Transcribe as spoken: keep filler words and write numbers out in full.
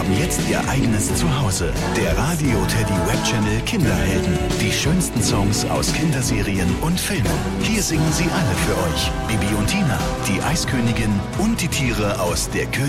haben jetzt ihr eigenes Zuhause. Der Radio Teddy Webchannel Kinderhelden. Die schönsten Songs aus Kinderserien und Filmen. Hier singen sie alle für euch. Bibi und Tina, die Eiskönigin und die Tiere aus der Königin